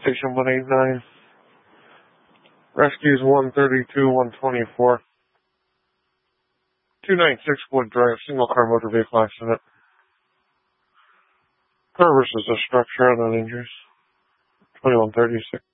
Station 189. Rescues 132, 124. 296 Wood Drive, single car motor vehicle accident. Car versus a structure, unknown injuries. 2136.